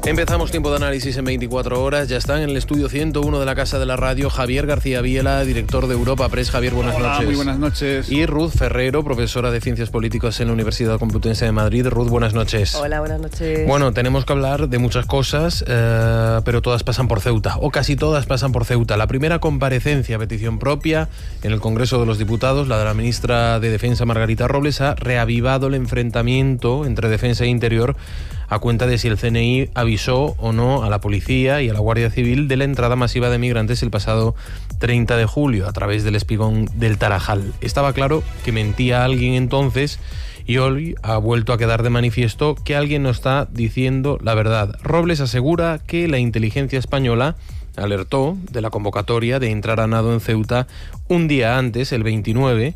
Empezamos Tiempo de Análisis en 24 horas. Ya están en el estudio 101 de la Casa de la Radio Javier García Biela, director de Europa Press. Javier, buenas noches. Muy buenas noches. Y Ruth Ferrero, profesora de Ciencias Políticas en la Universidad Complutense de Madrid. Ruth, buenas noches. Hola, buenas noches. Bueno, tenemos que hablar de muchas cosas, pero todas pasan por Ceuta, o casi todas pasan por Ceuta. La primera comparecencia a petición propia en el Congreso de los Diputados, la de la ministra de Defensa Margarita Robles, ha reavivado el enfrentamiento entre Defensa e Interior a cuenta de si el CNI avisó o no a la policía y a la Guardia Civil de la entrada masiva de migrantes el pasado 30 de julio a través del espigón del Tarajal. Estaba claro que mentía alguien entonces y hoy ha vuelto a quedar de manifiesto que alguien no está diciendo la verdad. Robles asegura que la inteligencia española alertó de la convocatoria de entrar a nado en Ceuta un día antes, el 29,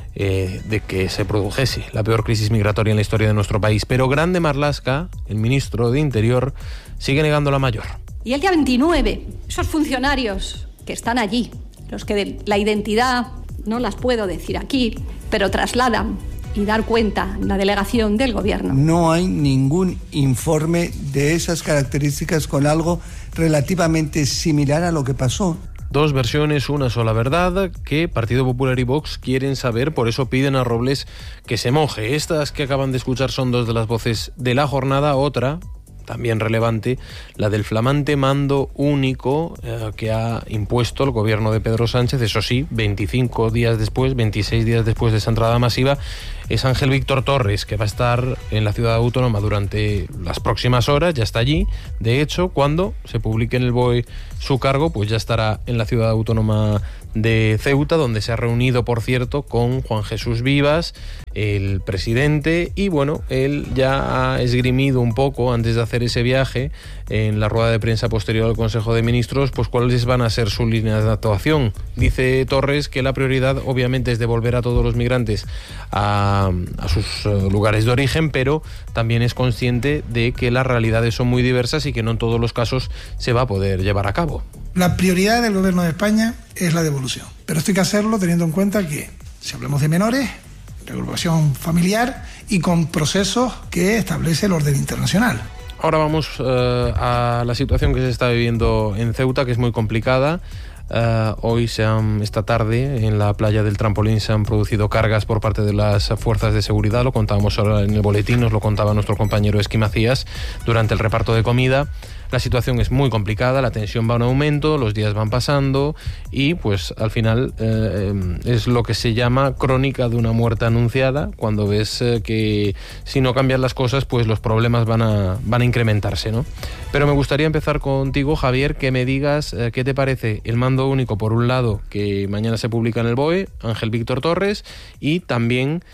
de que se produjese la peor crisis migratoria en la historia de nuestro país. Pero Grande Marlaska, el ministro de Interior, sigue negando la mayor. Y el día 29, esos funcionarios que están allí, los que la identidad no las puedo decir aquí, pero trasladan y dar cuenta en la delegación del gobierno. No hay ningún informe de esas características con algo relativamente similar a lo que pasó. Dos versiones, una sola verdad, que Partido Popular y Vox quieren saber, por eso piden a Robles que se moje. Estas que acaban de escuchar son dos de las voces de la jornada. Otra, también relevante, la del flamante mando único que ha impuesto el gobierno de Pedro Sánchez, eso sí, 26 días después de esa entrada masiva, es Ángel Víctor Torres, que va a estar en la ciudad autónoma durante las próximas horas, ya está allí. De hecho, cuando se publique en el BOE su cargo, pues ya estará en la ciudad autónoma de Ceuta, donde se ha reunido, por cierto, con Juan Jesús Vivas, el presidente, y bueno, él ya ha esgrimido un poco, antes de hacer ese viaje, en la rueda de prensa posterior al Consejo de Ministros, pues cuáles van a ser sus líneas de actuación. Dice Torres que la prioridad, obviamente, es devolver a todos los migrantes a sus lugares de origen, pero también es consciente de que las realidades son muy diversas y que no en todos los casos se va a poder llevar a cabo. La prioridad del Gobierno de España es la devolución, pero esto hay que hacerlo teniendo en cuenta que, si hablamos de menores, regulación familiar y con procesos que establece el orden internacional. Ahora vamos a la situación que se está viviendo en Ceuta, que es muy complicada. Hoy esta tarde en la playa del Trampolín se han producido cargas por parte de las fuerzas de seguridad. Lo contábamos ahora en el boletín, nos lo contaba nuestro compañero Esqui Macías durante el reparto de comida. La situación es muy complicada, la tensión va en aumento, los días van pasando y pues al final es lo que se llama crónica de una muerte anunciada, cuando ves que si no cambian las cosas pues los problemas van a incrementarse, ¿no? Pero me gustaría empezar contigo, Javier, que me digas qué te parece el mando único, por un lado, que mañana se publica en el BOE, Ángel Víctor Torres, y también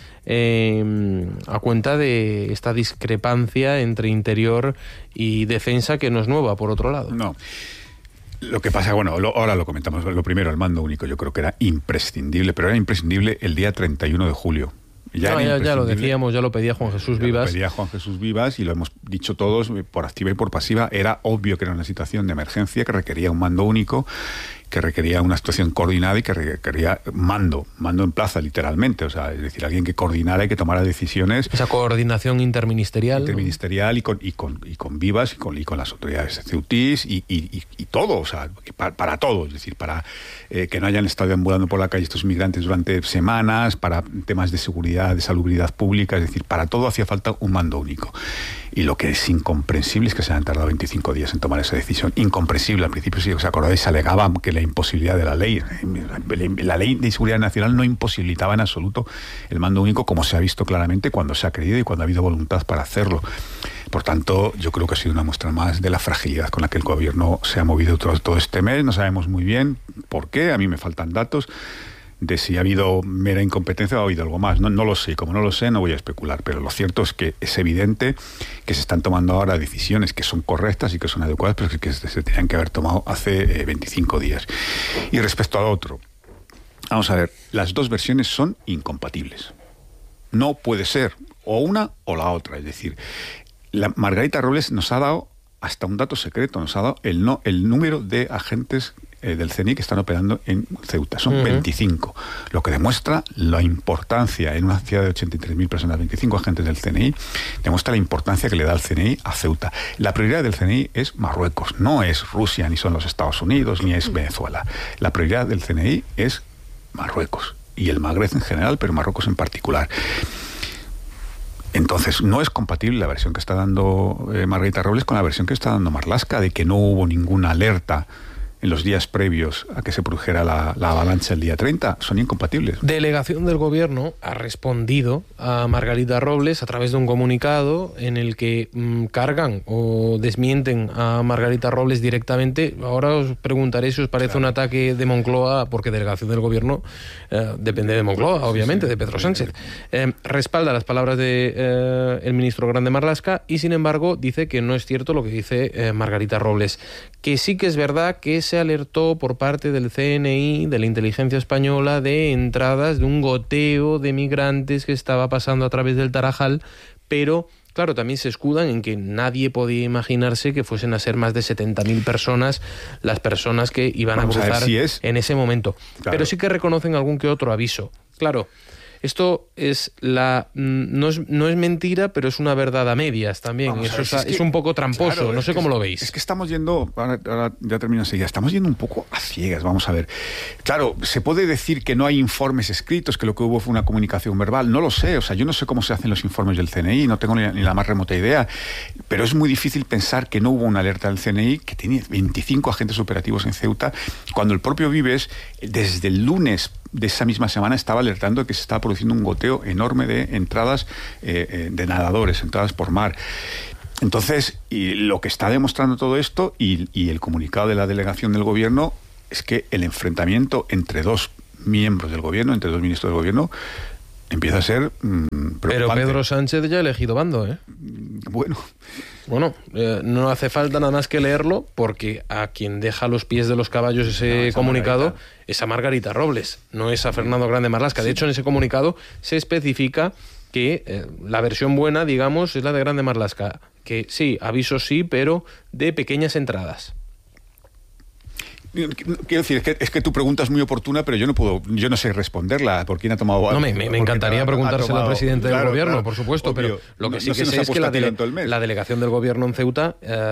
a cuenta de esta discrepancia entre Interior y Defensa, que no es nueva, por otro lado. No. Lo que pasa, bueno, ahora lo comentamos. Lo primero, el mando único, yo creo que era imprescindible, pero era imprescindible el día 31 de julio. Ya lo decíamos, ya lo pedía Juan Jesús Vivas. Lo pedía Juan Jesús Vivas y lo hemos dicho todos, por activa y por pasiva. Era obvio que era una situación de emergencia, que requería un mando único, que requería una actuación coordinada y que requería mando en plaza, literalmente. O sea, es decir, alguien que coordinara y que tomara decisiones. Esa coordinación interministerial. Interministerial y con Vivas y con las autoridades ceutís y todo, o sea, para todo. Es decir, para que no hayan estado ambulando por la calle estos migrantes durante semanas, para temas de seguridad, de salubridad pública. Es decir, para todo hacía falta un mando único. Y lo que es incomprensible es que se hayan tardado 25 días en tomar esa decisión. Incomprensible. Al principio, si os acordáis, se alegaba que la imposibilidad de la ley. La ley de seguridad nacional no imposibilitaba en absoluto el mando único, como se ha visto claramente cuando se ha querido y cuando ha habido voluntad para hacerlo. Por tanto, yo creo que ha sido una muestra más de la fragilidad con la que el gobierno se ha movido todo este mes. No sabemos muy bien por qué. A mí me faltan datos de si ha habido mera incompetencia o ha habido algo más. No lo sé. Como no lo sé, no voy a especular. Pero lo cierto es que es evidente que se están tomando ahora decisiones que son correctas y que son adecuadas, pero que se tenían que haber tomado hace 25 días. Y respecto al otro, vamos a ver, las dos versiones son incompatibles. No puede ser o una o la otra. Es decir, Margarita Robles nos ha dado hasta un dato secreto, nos ha dado el número de agentes del CNI que están operando en Ceuta. Son 25, lo que demuestra la importancia en una ciudad de 83.000 personas, 25 agentes del CNI, demuestra la importancia que le da el CNI a Ceuta. La prioridad del CNI es Marruecos, no es Rusia, ni son los Estados Unidos, ni es Venezuela. La prioridad del CNI es Marruecos, y el Magreb en general, pero Marruecos en particular. Entonces, no es compatible la versión que está dando Margarita Robles con la versión que está dando Marlaska, de que no hubo ninguna alerta en los días previos a que se produjera la avalancha el día 30. Son incompatibles. Delegación del Gobierno ha respondido a Margarita Robles a través de un comunicado en el que cargan o desmienten a Margarita Robles directamente. Ahora os preguntaré si os parece un ataque de Moncloa, porque Delegación del Gobierno depende de Moncloa, obviamente, de Pedro Sánchez. Respalda las palabras de el ministro Grande Marlaska y, sin embargo, dice que no es cierto lo que dice Margarita Robles, que sí que es verdad que se alertó por parte del CNI, de la inteligencia española, de entradas de un goteo de migrantes que estaba pasando a través del Tarajal, pero claro, también se escudan en que nadie podía imaginarse que fuesen a ser más de 70.000 personas las personas que iban a cruzar en ese momento. Claro. Pero sí que reconocen algún que otro aviso. Claro, esto es no es mentira, pero es una verdad a medias también. Eso es un poco tramposo, claro, no sé cómo lo veis. Es que estamos yendo, ahora ya termino enseguida, estamos yendo un poco a ciegas, vamos a ver. Claro, se puede decir que no hay informes escritos, que lo que hubo fue una comunicación verbal, no lo sé, o sea, yo no sé cómo se hacen los informes del CNI, no tengo ni la más remota idea, pero es muy difícil pensar que no hubo una alerta del CNI, que tiene 25 agentes operativos en Ceuta, cuando el propio Vives, desde el lunes de esa misma semana, estaba alertando de que se estaba produciendo un goteo enorme de entradas de nadadores, entradas por mar. Entonces, y lo que está demostrando todo esto y el comunicado de la delegación del Gobierno es que el enfrentamiento entre dos miembros del Gobierno, entre dos ministros del Gobierno, empieza a ser preocupante. Pero Pedro Sánchez ya ha elegido bando, ¿eh? Bueno, no hace falta nada más que leerlo, porque a quien deja a los pies de los caballos ese comunicado es a Margarita Robles, no es a Fernando Grande Marlaska. De hecho, en ese comunicado se especifica que la versión buena, digamos, es la de Grande Marlaska, que sí, avisos sí, pero de pequeñas entradas. Quiero decir, es que tu pregunta es muy oportuna, pero yo no sé responderla. ¿Por quién ha tomado? No, me encantaría preguntárselo al presidente del Gobierno, por supuesto, obvio, pero lo que sí que sé es que la delegación del Gobierno en Ceuta,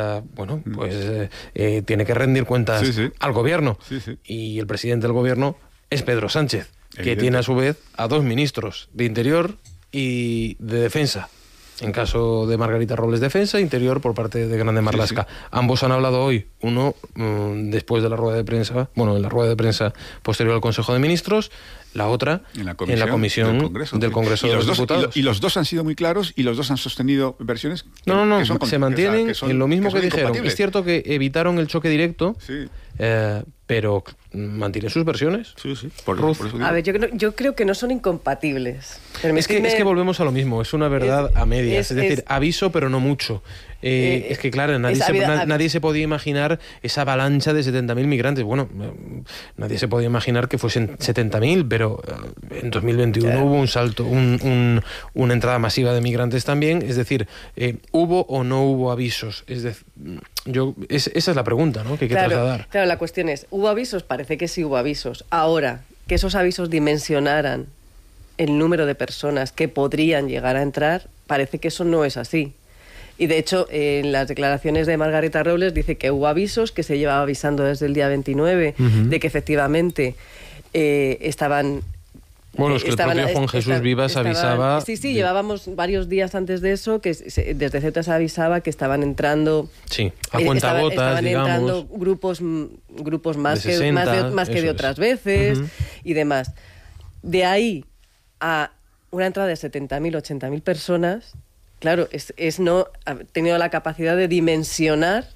tiene que rendir cuentas al Gobierno. Y el presidente del Gobierno es Pedro Sánchez, que tiene a su vez a dos ministros de Interior y de Defensa. En caso de Margarita Robles, Defensa, Interior por parte de Grande Marlaska. Ambos han hablado hoy, uno después de la rueda de prensa, en la rueda de prensa posterior al Consejo de Ministros, la otra en la comisión del Congreso de los Diputados. Y los dos han sido muy claros y los dos han sostenido versiones que se mantienen en lo mismo que dijeron. Es cierto que evitaron el choque directo, pero mantienen sus versiones. Por eso a ver, yo creo que no son incompatibles. Es que volvemos a lo mismo, es una verdad a medias, es decir, aviso pero no mucho. Es que claro, nadie se podía imaginar esa avalancha de 70.000 migrantes. Bueno, nadie se podía imaginar que fuesen 70.000, pero en 2021 hubo un salto, una entrada masiva de migrantes también. Es decir, ¿hubo o no hubo avisos? Es decir, esa es la pregunta, ¿no?, que hay que trasladar. Claro, la cuestión es, ¿hubo avisos? Parece que sí hubo avisos. Ahora, que esos avisos dimensionaran el número de personas que podrían llegar a entrar, parece que eso no es así. Y de hecho, en las declaraciones de Margarita Robles dice que hubo avisos, que se llevaba avisando desde el día 29, de que efectivamente estaban... Bueno, es que el propio Juan Jesús Vivas avisaba... Sí, llevábamos varios días antes de eso, que desde Ceuta se avisaba que estaban entrando... Sí, a cuentagotas, estaban entrando grupos más que de otras veces y demás. De ahí a una entrada de 70.000, 80.000 personas... Claro, no ha tenido la capacidad de dimensionar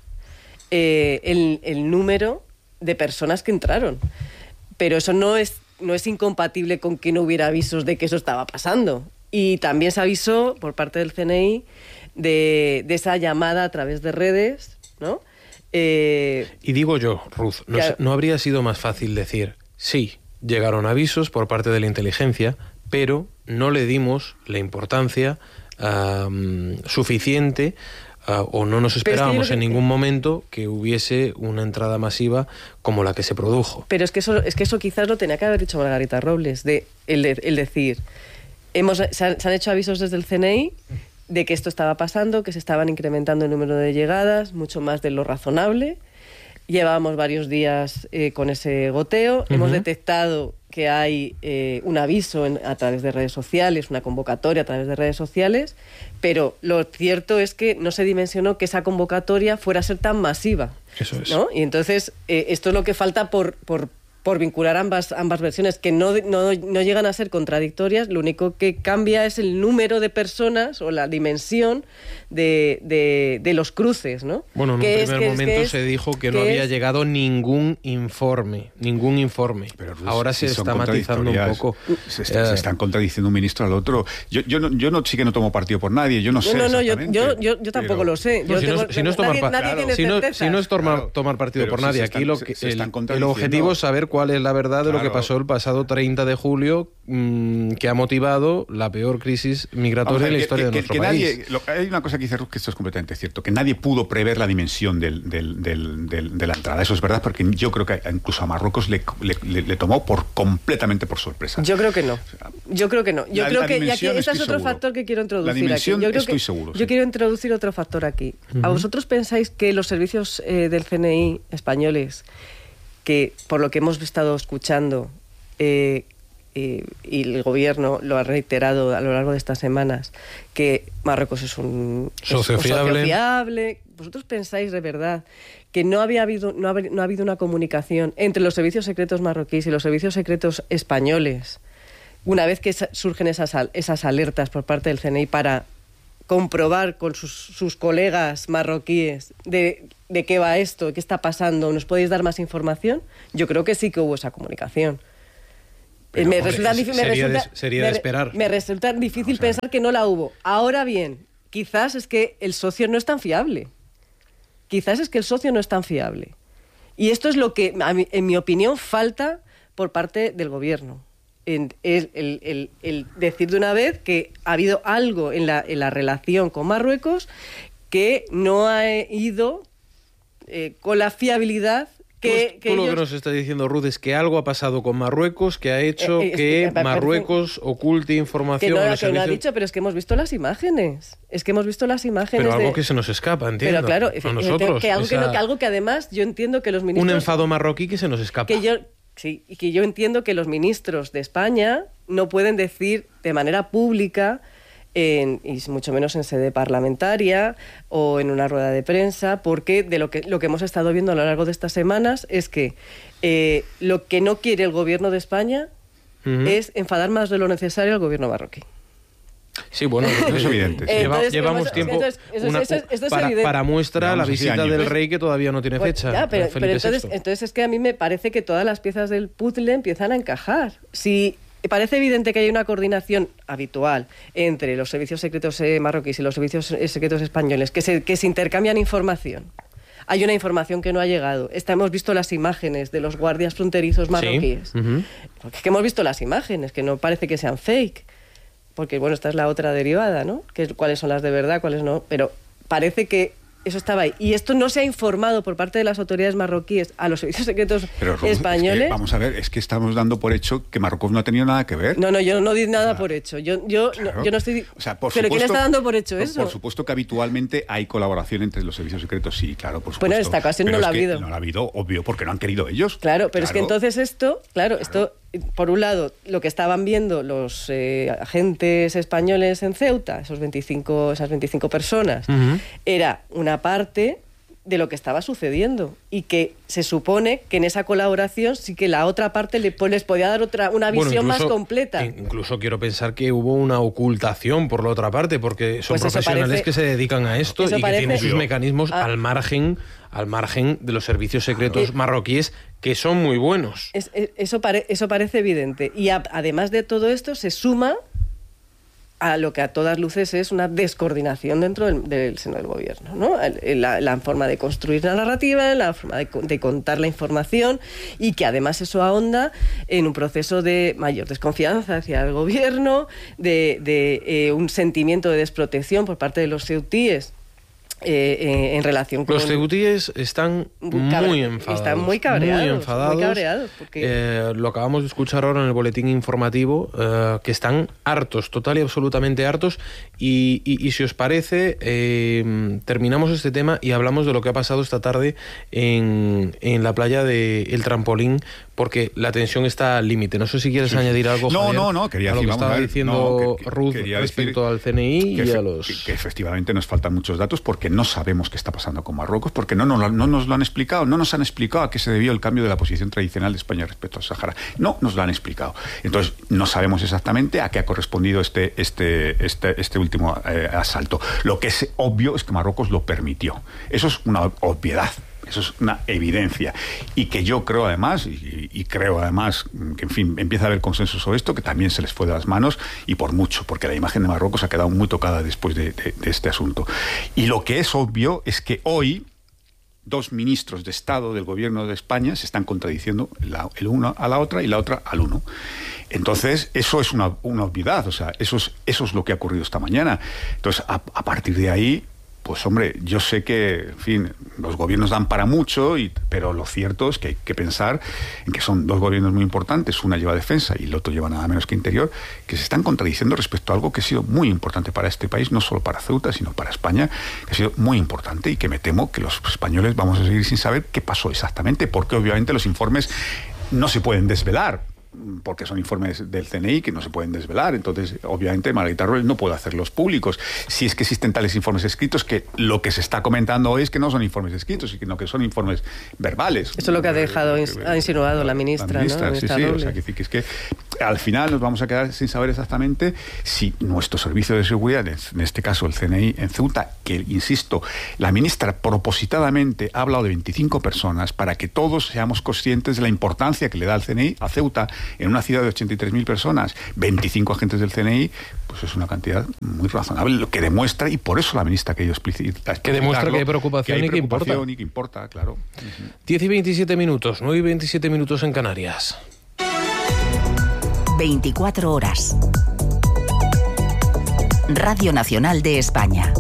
el número de personas que entraron. Pero eso no es incompatible con que no hubiera avisos de que eso estaba pasando. Y también se avisó por parte del CNI de esa llamada a través de redes, ¿no? Y digo yo, Ruth, ¿no habría sido más fácil decir, sí, llegaron avisos por parte de la inteligencia, pero no le dimos la importancia suficiente o no nos esperábamos en ningún momento que hubiese una entrada masiva como la que se produjo. Pero es que eso quizás lo tenía que haber dicho Margarita Robles, el decir, se han hecho avisos desde el CNI de que esto estaba pasando, que se estaban incrementando el número de llegadas, mucho más de lo razonable. Llevábamos varios días con ese goteo, hemos detectado que hay un aviso a través de redes sociales, una convocatoria a través de redes sociales, pero lo cierto es que no se dimensionó que esa convocatoria fuera a ser tan masiva. Eso es. ¿No? Y entonces esto es lo que falta por vincular ambas versiones, que no llegan a ser contradictorias. Lo único que cambia es el número de personas o la dimensión de los cruces, ¿no? Bueno, en un primer momento se dijo que no había llegado ningún informe. Pero ahora se está matizando un poco. Se están contradiciendo un ministro al otro. Yo sí que no tomo partido por nadie, yo no sé exactamente. Yo tampoco lo sé. Si no es tomar partido por nadie, aquí el objetivo es saber cuál es la verdad de lo que pasó el pasado 30 de julio, que ha motivado la peor crisis migratoria en la historia de nuestro país. Hay una cosa que dice Ruth, que esto es completamente cierto, que nadie pudo prever la dimensión de la entrada. Eso es verdad, porque yo creo que incluso a Marruecos le tomó completamente por sorpresa. Yo creo que no. Yo creo que aquí ese es otro factor que quiero introducir. La dimensión aquí. Estoy seguro. Yo quiero introducir otro factor aquí. ¿A vosotros pensáis que los servicios del CNI españoles, que por lo que hemos estado escuchando y el gobierno lo ha reiterado a lo largo de estas semanas, que Marruecos es un socio fiable, ¿vosotros pensáis de verdad que no ha habido una comunicación entre los servicios secretos marroquíes y los servicios secretos españoles una vez que surgen esas alertas por parte del CNI para comprobar con sus colegas marroquíes de qué va esto, qué está pasando, ¿nos podéis dar más información? Yo creo que sí que hubo esa comunicación. Sería de esperar. Me resulta difícil pensar que no la hubo. Ahora bien, quizás es que el socio no es tan fiable. Y esto es lo que, en mi opinión, falta por parte del gobierno. El decir de una vez que ha habido algo en la relación con Marruecos que no ha ido con la fiabilidad que lo que nos está diciendo Ruth es que algo ha pasado con Marruecos que ha hecho que Marruecos oculte información. Que no ha dicho, pero es que hemos visto las imágenes. Pero algo que se nos escapa, entiendo. Pero claro, a nosotros. Algo que además yo entiendo que los ministros... Un enfado marroquí que se nos escapa. Sí, y que yo entiendo que los ministros de España no pueden decir de manera pública, y mucho menos en sede parlamentaria o en una rueda de prensa, porque de lo que hemos estado viendo a lo largo de estas semanas es que lo que no quiere el gobierno de España es enfadar más de lo necesario al gobierno marroquí. Sí, bueno, es evidente. Llevamos tiempo para muestra la visita del rey, que todavía no tiene fecha. Pero entonces es que a mí me parece que todas las piezas del puzzle empiezan a encajar. Si parece evidente que hay una coordinación habitual entre los servicios secretos marroquíes y los servicios secretos españoles, que se intercambian información. Hay una información que no ha llegado. Hemos visto las imágenes de los guardias fronterizos marroquíes. Sí. Porque es que hemos visto las imágenes, que no parece que sean fake. Porque, bueno, esta es la otra derivada, ¿no? Cuáles son las de verdad, cuáles no. Pero parece que eso estaba ahí. Y esto no se ha informado por parte de las autoridades marroquíes a los servicios secretos españoles. Vamos a ver, es que estamos dando por hecho que Marruecos no ha tenido nada que ver. No, yo no di nada por hecho. Yo no estoy... ¿Pero quién está dando por hecho eso? Por supuesto que habitualmente hay colaboración entre los servicios secretos, sí, claro, por supuesto. Bueno, en esta ocasión no la ha habido. No la ha habido, obvio, porque no han querido ellos. Claro, pero es que entonces esto, por un lado, lo que estaban viendo los agentes españoles en Ceuta, esas 25 personas, era una parte de lo que estaba sucediendo, y que se supone que en esa colaboración sí que la otra parte les podía dar una visión más completa. Incluso quiero pensar que hubo una ocultación por la otra parte, porque son profesionales que se dedican a esto y que tienen sus mecanismos al margen de los servicios secretos marroquíes, que son muy buenos. Eso parece evidente. Y además de todo esto se suma a lo que a todas luces es una descoordinación dentro del seno del gobierno, ¿no? La forma de construir la narrativa, la forma de contar la información, y que además eso ahonda en un proceso de mayor desconfianza hacia el gobierno, de un sentimiento de desprotección por parte de los ceutíes en relación con... Los ceutíes están muy enfadados. Están muy cabreados. Porque... lo acabamos de escuchar ahora en el boletín informativo, que están hartos, total y absolutamente hartos. Y si os parece, terminamos este tema y hablamos de lo que ha pasado esta tarde en la playa de El Trampolín, porque la tensión está al límite. No sé si quieres añadir algo, Javier, No, quería decir, lo que estaba diciendo Ruth respecto al CNI y a los... Que efectivamente nos faltan muchos datos porque no sabemos qué está pasando con Marruecos, porque no nos lo han explicado, no nos han explicado a qué se debió el cambio de la posición tradicional de España respecto al Sáhara. No nos lo han explicado. Entonces, no sabemos exactamente a qué ha correspondido este último asalto. Lo que es obvio es que Marruecos lo permitió. Eso es una obviedad. Eso es una evidencia. Y que yo creo además, y creo además que, en fin, empieza a haber consenso sobre esto, que también se les fue de las manos, y por mucho, porque la imagen de Marruecos ha quedado muy tocada después de este asunto. Y lo que es obvio es que hoy 2 ministros de Estado del gobierno de España se están contradiciendo el uno a la otra y la otra al uno. Entonces, eso es una obviedad, o sea, eso es lo que ha ocurrido esta mañana. Entonces, a partir de ahí, pues hombre, yo sé que, en fin, los gobiernos dan para mucho, pero lo cierto es que hay que pensar en que son 2 gobiernos muy importantes, una lleva defensa y el otro lleva nada menos que interior, que se están contradiciendo respecto a algo que ha sido muy importante para este país, no solo para Ceuta, sino para España, que ha sido muy importante y que me temo que los españoles vamos a seguir sin saber qué pasó exactamente, porque obviamente los informes no se pueden desvelar, porque son informes del CNI que no se pueden desvelar. Entonces, obviamente, Margarita Robles no puede hacerlos públicos. Si es que existen tales informes escritos, que lo que se está comentando hoy es que no son informes escritos, sino que son informes verbales. Eso es lo que ha insinuado la ministra, ¿no? Sí, o sea, que es que al final nos vamos a quedar sin saber exactamente si nuestro servicio de seguridad, en este caso el CNI en Ceuta, que, insisto, la ministra propositadamente ha hablado de 25 personas para que todos seamos conscientes de la importancia que le da el CNI a Ceuta, en una ciudad de 83.000 personas, 25 agentes del CNI, pues es una cantidad muy razonable, lo que demuestra, y por eso la ministra que explícita, que demuestra que hay preocupación y que importa, claro. 10 y 27 minutos, 9 y 27 minutos en Canarias. 24 horas. Radio Nacional de España.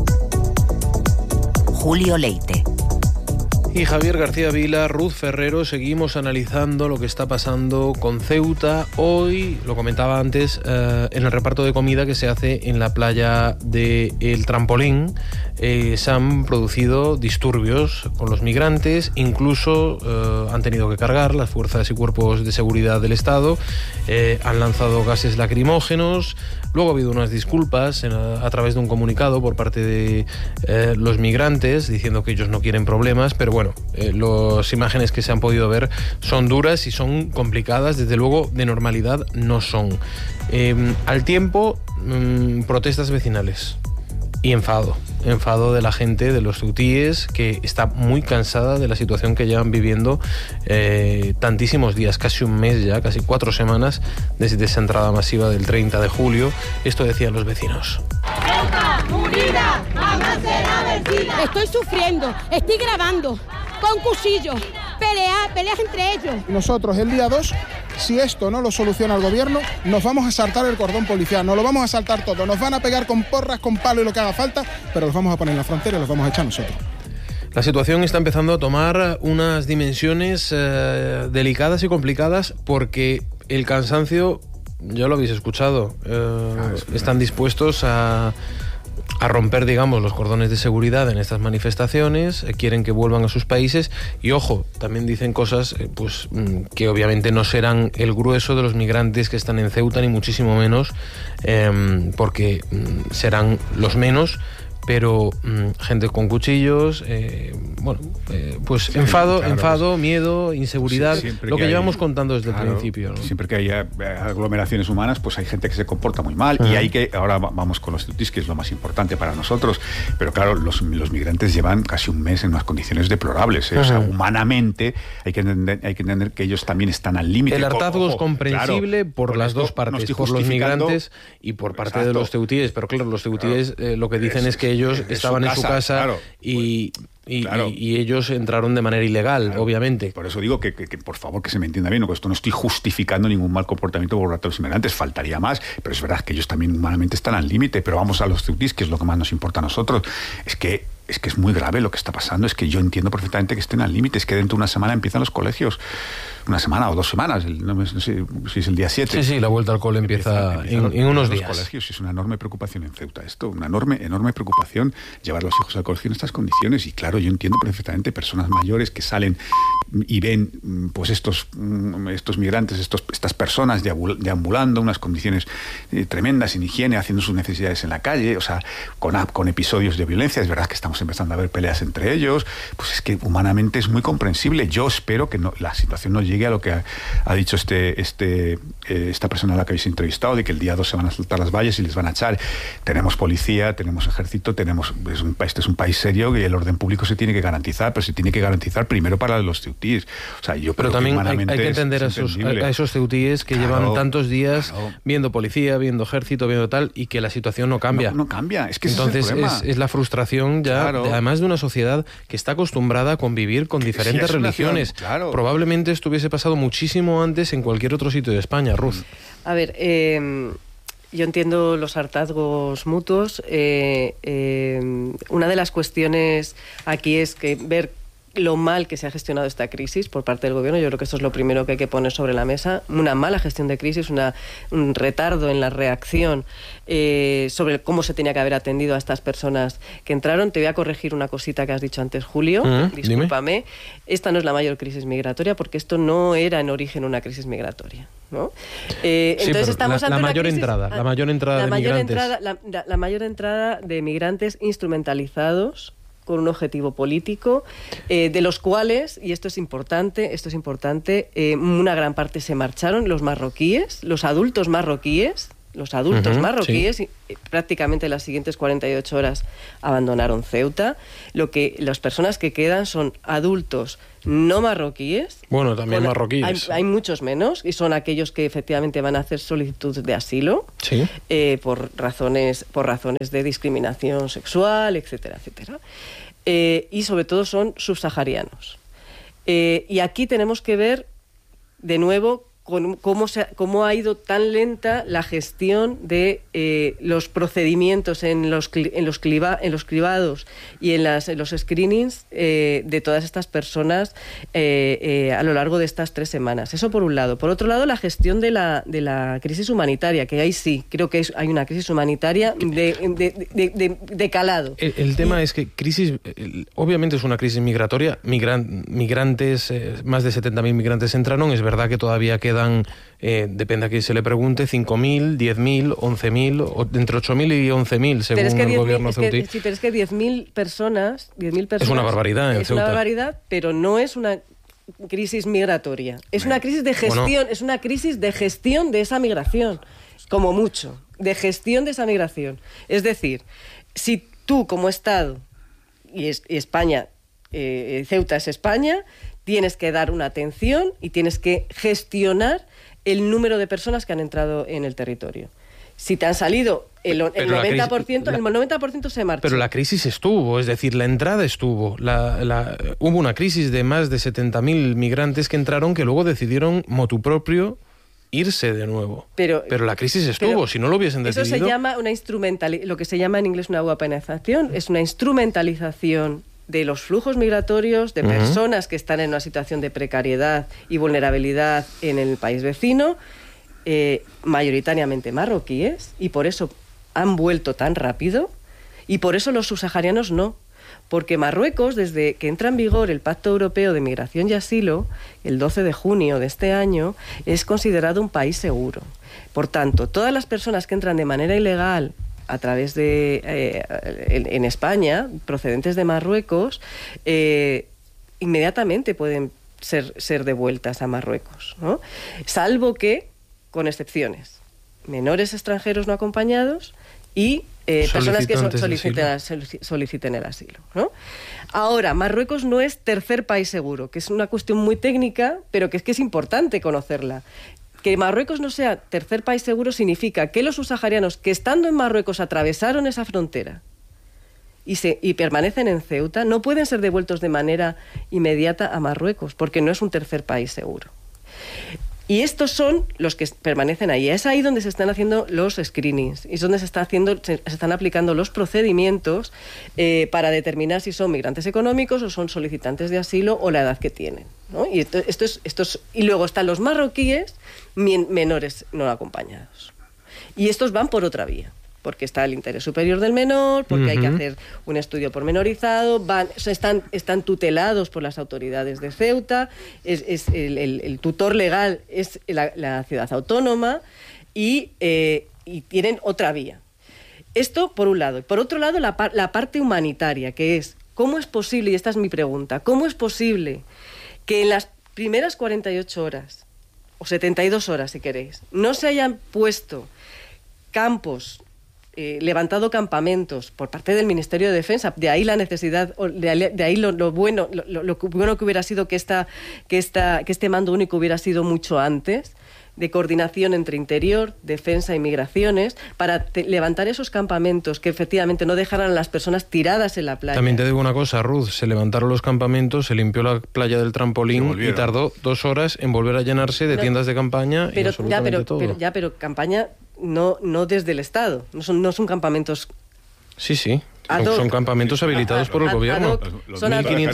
Julio Leite. Y Javier García Vila, Ruth Ferrero, seguimos analizando lo que está pasando con Ceuta. Hoy, lo comentaba antes, en el reparto de comida que se hace en la playa de El Trampolín, se han producido disturbios con los migrantes, incluso han tenido que cargar las fuerzas y cuerpos de seguridad del Estado, han lanzado gases lacrimógenos. Luego ha habido unas disculpas a través de un comunicado por parte de los migrantes, diciendo que ellos no quieren problemas, pero bueno, las imágenes que se han podido ver son duras y son complicadas, desde luego de normalidad no son. Al tiempo, protestas vecinales y enfado de la gente, de los ceutíes, que está muy cansada de la situación que llevan viviendo tantísimos días, casi un mes ya, casi 4 semanas desde esa entrada masiva del 30 de julio. Esto decían los vecinos. ¡Ceuta, unida, jamás será vencida! Estoy sufriendo, estoy grabando con cuchillos, peleas entre ellos. Nosotros el día 2, si esto no lo soluciona el gobierno, nos vamos a saltar el cordón policial, nos lo vamos a saltar todo, nos van a pegar con porras, con palo y lo que haga falta, pero los vamos a poner en la frontera y los vamos a echar nosotros. La situación está empezando a tomar unas dimensiones delicadas y complicadas, porque el cansancio, ya lo habéis escuchado, están dispuestos a romper, digamos, los cordones de seguridad en estas manifestaciones, quieren que vuelvan a sus países y, ojo, también dicen cosas pues que obviamente no serán el grueso de los migrantes que están en Ceuta, ni muchísimo menos, porque serán los menos, pero gente con cuchillos, pues enfado, miedo, inseguridad, lo que llevamos contando desde el principio, ¿no? Siempre que haya aglomeraciones humanas, pues hay gente que se comporta muy mal, y hay que, ahora vamos con los ceutíes, que es lo más importante para nosotros, pero claro, los migrantes llevan casi un mes en unas condiciones deplorables, o sea, humanamente hay que entender que ellos también están al límite. El hartazgo es comprensible por las dos partes, por los migrantes y por parte de los ceutíes, pero claro, los ceutíes lo que dicen es que ellos estaban en su casa, y ellos entraron de manera ilegal, obviamente. Por eso digo que por favor, que se me entienda bien, que esto no estoy justificando ningún mal comportamiento por parte de los inmigrantes, faltaría más, pero es verdad que ellos también humanamente están al límite. Pero vamos a los ceutíes, que es lo que más nos importa a nosotros, es que es que es muy grave lo que está pasando. Es que yo entiendo perfectamente que estén al límite. Es que dentro de una semana empiezan los colegios. Una semana o 2 semanas, no sé si es el día 7. Sí, la vuelta al cole empieza en unos días. Los colegios, es una enorme preocupación en Ceuta esto, una enorme preocupación llevar a los hijos al colegio en estas condiciones. Y claro, yo entiendo perfectamente personas mayores que salen y ven pues estos migrantes, estas personas deambulando, unas condiciones tremendas, sin higiene, haciendo sus necesidades en la calle, o sea, con episodios de violencia. Es verdad que estamos empezando a ver peleas entre ellos, pues es que humanamente es muy comprensible. Yo espero que la situación no llegue a lo que ha dicho esta persona a la que habéis entrevistado, de que el día 2 se van a saltar las valles y les van a echar. Tenemos policía, tenemos ejército, este es un país serio y el orden público se tiene que garantizar, pero se tiene que garantizar primero para los ceutíes. O sea, yo pero creo también que hay que entender a esos ceutíes que llevan tantos días viendo policía, viendo ejército, viendo tal, y que la situación no cambia. No cambia, es que entonces ese es el problema. Es la frustración ya, además de una sociedad que está acostumbrada a convivir con diferentes religiones. Probablemente estuviese pasado muchísimo antes en cualquier otro sitio de España, Ruth. A ver, yo entiendo los hartazgos mutuos. Una de las cuestiones aquí es que ver lo mal que se ha gestionado esta crisis por parte del gobierno. Yo creo que esto es lo primero que hay que poner sobre la mesa. Una mala gestión de crisis, un retardo en la reacción sobre cómo se tenía que haber atendido a estas personas que entraron. Te voy a corregir una cosita que has dicho antes, Julio. Discúlpame. Dime. Esta no es la mayor crisis migratoria, porque esto no era en origen una crisis migratoria, ¿no? Entonces estamos ante la mayor entrada de migrantes. La mayor entrada de migrantes instrumentalizados con un objetivo político, de los cuales, y esto es importante, una gran parte se marcharon, los adultos marroquíes, sí. Prácticamente las siguientes 48 horas abandonaron Ceuta. Las personas que quedan son adultos no marroquíes. Bueno, también marroquíes. Hay muchos menos, y son aquellos que efectivamente van a hacer solicitud de asilo, sí. por razones de discriminación sexual, etcétera, etcétera. Y sobre todo son subsaharianos. Y aquí tenemos que ver de nuevo cómo ha ido tan lenta la gestión de los procedimientos en los cribados y en los screenings de todas estas personas a lo largo de estas 3 semanas. Eso por un lado. Por otro lado, la gestión de la crisis humanitaria, que ahí sí, creo que hay una crisis humanitaria de calado. El tema es que obviamente es una crisis migratoria. Migrantes, más de 70.000 migrantes entraron. Es verdad que todavía quedan, depende a quién se le pregunte, 5.000, 10.000, 11.000, entre 8.000 y 11.000 según el gobierno ceutí. Sí, pero es que 10.000 personas... Es una barbaridad en Ceuta. Es una barbaridad, pero no es una crisis migratoria. Es una crisis de gestión, es una crisis de gestión de esa migración, como mucho, de gestión de esa migración. Es decir, si tú como Estado, y España, Ceuta es España, tienes que dar una atención y tienes que gestionar el número de personas que han entrado en el territorio. Si te han salido el 90% se marchó. Pero la crisis estuvo, es decir, la entrada estuvo. Hubo una crisis de más de 70.000 migrantes que entraron, que luego decidieron motu propio irse de nuevo. Pero la crisis estuvo, si no lo hubiesen decidido... Eso se llama lo que se llama en inglés una guapenización, es una instrumentalización de los flujos migratorios de personas que están en una situación de precariedad y vulnerabilidad en el país vecino, mayoritariamente marroquíes, y por eso han vuelto tan rápido, y por eso los subsaharianos no. Porque Marruecos, desde que entra en vigor el Pacto Europeo de Migración y Asilo, el 12 de junio de este año, es considerado un país seguro. Por tanto, todas las personas que entran de manera ilegal a través de en España, procedentes de Marruecos, inmediatamente pueden ser devueltas a Marruecos, ¿no? Salvo que, con excepciones, menores extranjeros no acompañados y personas que soliciten el asilo, ¿no? Ahora, Marruecos no es tercer país seguro, que es una cuestión muy técnica, pero que es importante conocerla. Que Marruecos no sea tercer país seguro significa que los subsaharianos que estando en Marruecos atravesaron esa frontera y permanecen en Ceuta no pueden ser devueltos de manera inmediata a Marruecos, porque no es un tercer país seguro. Y estos son los que permanecen ahí. Es ahí donde se están haciendo los screenings, y es donde se están aplicando los procedimientos para determinar si son migrantes económicos o son solicitantes de asilo o la edad que tienen, ¿no? Y y luego están los marroquíes menores no acompañados. Y estos van por otra vía, porque está el interés superior del menor, porque hay que hacer un estudio pormenorizado, están tutelados por las autoridades de Ceuta, el tutor legal es la ciudad autónoma, y tienen otra vía. Esto por un lado. Y por otro lado, la parte humanitaria, que es, ¿cómo es posible, y esta es mi pregunta, cómo es posible que en las primeras 48 horas, o 72 horas si queréis, no se hayan puesto campos, levantado campamentos por parte del Ministerio de Defensa? De ahí la necesidad, de ahí lo bueno que hubiera sido que este mando único hubiera sido mucho antes, de coordinación entre Interior, Defensa y Migraciones, para levantar esos campamentos que efectivamente no dejaran a las personas tiradas en la playa. También te digo una cosa, Ruth, se levantaron los campamentos, se limpió la playa del Trampolín y tardó 2 horas en volver a llenarse de tiendas de campaña y absolutamente todo. Pero campaña no desde el Estado, no son campamentos... Sí, son campamentos habilitados por el gobierno. Son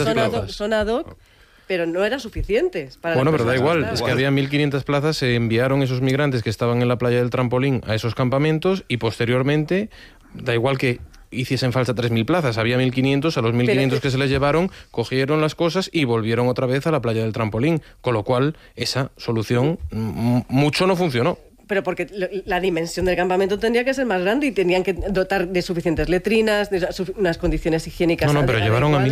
ad hoc, pero no eran suficientes. Bueno, pero da igual, es que había 1.500 plazas, se enviaron esos migrantes que estaban en la playa del Trampolín a esos campamentos y posteriormente, da igual que hiciesen falta 3.000 plazas, había 1.500, a los 1.500 que se les llevaron, cogieron las cosas y volvieron otra vez a la playa del Trampolín, con lo cual esa solución mucho no funcionó. Pero porque la dimensión del campamento tendría que ser más grande y tenían que dotar de suficientes letrinas, de unas condiciones higiénicas. No, pero llevaron a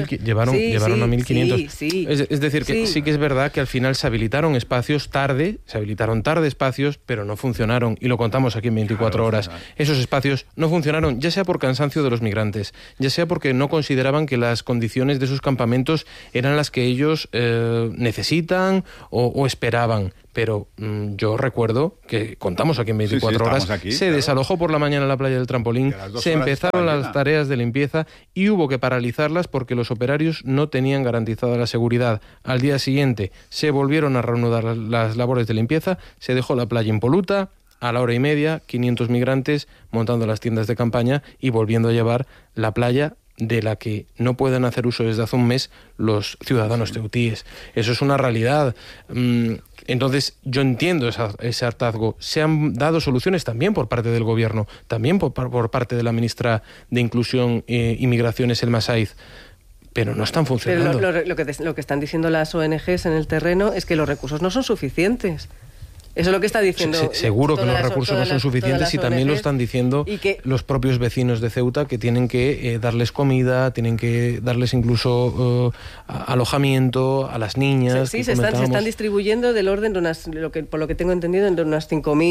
1.500. Sí. Es decir, que sí que es verdad que al final se habilitaron tarde espacios, pero no funcionaron. Y lo contamos aquí en 24 horas. Esos espacios no funcionaron, ya sea por cansancio de los migrantes, ya sea porque no consideraban que las condiciones de sus campamentos eran las que ellos necesitan o esperaban. Pero yo recuerdo que contamos aquí en 24 horas, se desalojó por la mañana la playa del Trampolín, se empezaron las tareas de limpieza y hubo que paralizarlas porque los operarios no tenían garantizada la seguridad. Al día siguiente se volvieron a reanudar las labores de limpieza, se dejó la playa impoluta, a la hora y media, 500 migrantes montando las tiendas de campaña y volviendo a llevar la playa de la que no pueden hacer uso desde hace un mes los ciudadanos ceutíes. Eso es una realidad. Entonces, yo entiendo ese hartazgo. Se han dado soluciones también por parte del Gobierno, también por parte de la ministra de Inclusión y Migraciones, Elma Saiz, pero no están funcionando. Pero lo que están diciendo las ONGs en el terreno es que los recursos no son suficientes. Eso es lo que está diciendo. Seguro que los recursos no son suficientes y también lo están diciendo los propios vecinos de Ceuta, que tienen que darles comida, tienen que darles incluso alojamiento a las niñas. Sí, se están distribuyendo del orden de por lo que tengo entendido, de unas